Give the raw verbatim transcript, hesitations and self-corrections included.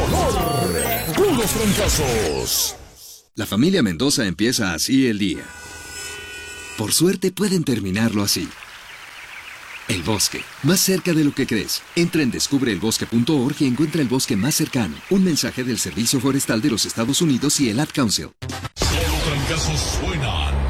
mejor. Puros fracasos. La familia Mendoza empieza así el día. Por suerte pueden terminarlo así. El bosque, más cerca de lo que crees. Entra en descubre el bosque punto org y encuentra el bosque más cercano. Un mensaje del Servicio Forestal de los Estados Unidos y el Ad Council. Solo fracasos suenan.